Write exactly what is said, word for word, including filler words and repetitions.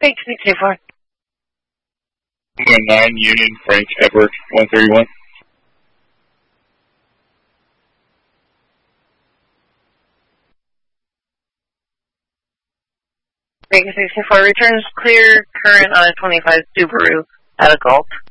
Take six two four. nine Union, Frank Edward, one thirty-one. Take six two four. Returns clear current on a twenty-five Subaru at a Gulf.